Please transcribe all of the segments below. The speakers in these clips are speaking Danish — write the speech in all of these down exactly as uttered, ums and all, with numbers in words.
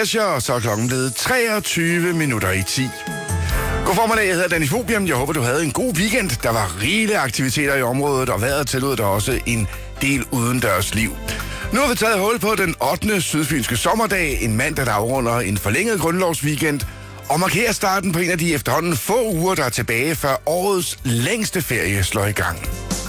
Og så er klokken blevet treogtyve minutter i ti. God formiddag, jeg hedder Danny Fobium. Jeg håber, du havde en god weekend. Der var rigelige aktiviteter i området, og vejret tillod der også en del udendørs liv. Nu har vi taget hul på den ottende sydfynske sommerdag, en mandag, der afrunder en forlænget grundlovsweekend, og markerer starten på en af de efterhånden få uger, der er tilbage, før årets længste ferie slår i gang.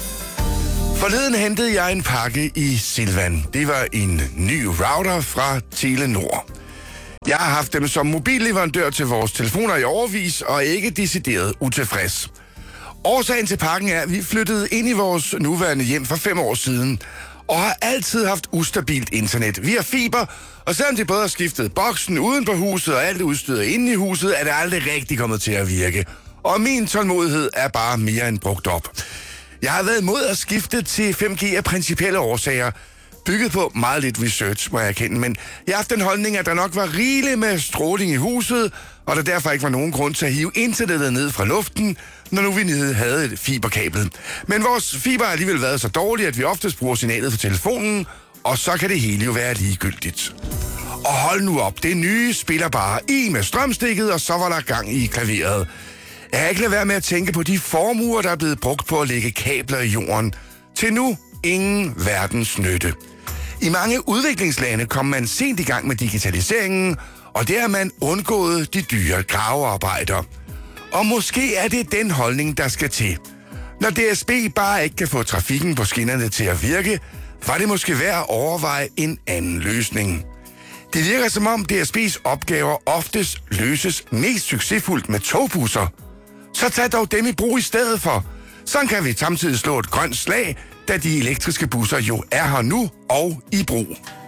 Forleden hentede jeg en pakke i Silvan. Det var en ny router fra Telenor. Jeg har haft dem som mobilleverandør til vores telefoner i årevis, og ikke decideret utilfreds. Årsagen til pakken er, at vi flyttede ind i vores nuværende hjem for fem år siden, og har altid haft ustabilt internet. Vi har fiber, og selvom de både har skiftet boksen uden på huset og alt udstyret inde i huset, er det aldrig rigtig kommet til at virke. Og min tålmodighed er bare mere end brugt op. Jeg har været imod at skifte til fem G af principielle årsager, bygget på meget lidt research, må jeg erkende, men jeg har haft den holdning, at der nok var rigeligt med stråling i huset, og der derfor ikke var nogen grund til at hive internettet ned fra luften, når nu vi nede havde et fiberkabel. Men vores fiber har alligevel været så dårligt, at vi oftest bruger signalet for telefonen, og så kan det hele jo være ligegyldigt. Og hold nu op, det nye spiller bare i med strømstikket, og så var der gang i klaveret. Jeg kan ikke lade være med at tænke på de formuer, der er blevet brugt på at lægge kabler i jorden. Til nu ingen verdens nytte. I mange udviklingslande kom man sent i gang med digitaliseringen, og der har man undgået de dyre gravearbejder. Og måske er det den holdning, der skal til. Når D S B bare ikke kan få trafikken på skinnerne til at virke, var det måske værd at overveje en anden løsning. Det virker som om D S B's opgaver oftest løses mest succesfuldt med togbusser. Så tag dog dem i brug i stedet for. Sådan kan vi samtidig slå et grønt slag, da de elektriske busser jo er her nu og i brug.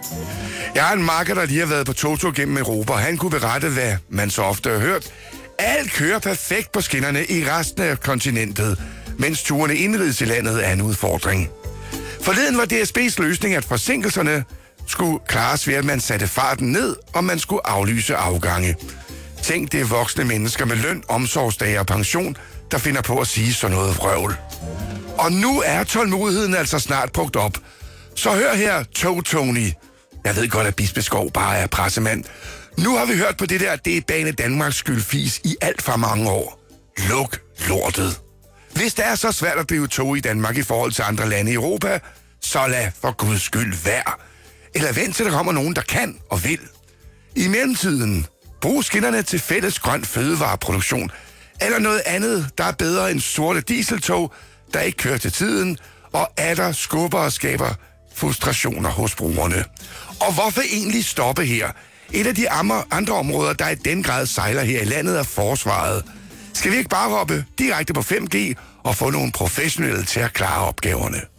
Jeg har en makker, der lige har været på togtur gennem Europa, og han kunne berette, hvad man så ofte har hørt. Alt kører perfekt på skinnerne i resten af kontinentet, mens turene indrides i landet er en udfordring. Forleden var D S B's løsning, at forsinkelserne skulle klares ved, at man satte farten ned, og man skulle aflyse afgange. Tænk, det er voksne mennesker med løn, omsorgsdage og pension, der finder på at sige sådan noget vrøvl. Og nu er tålmodigheden altså snart brugt op. Så hør her, Tog Tony. Jeg ved godt, at Bispeskov bare er pressemand. Nu har vi hørt på det der, det er Bane Danmarks skyldfis i alt for mange år. Luk lortet. Hvis det er så svært at drive tog i Danmark i forhold til andre lande i Europa, så lad for guds skyld være. Eller vent til der kommer nogen, der kan og vil. I mellemtiden, brug skinnerne til fælles grøn fødevareproduktion, eller noget andet, der er bedre end sorte dieseltog, der ikke kører til tiden, og atter skubber og skaber frustrationer hos brugerne. Og hvorfor egentlig stoppe her? Et af de andre områder, der i den grad sejler her i landet, er forsvaret. Skal vi ikke bare hoppe direkte på fem G og få nogle professionelle til at klare opgaverne?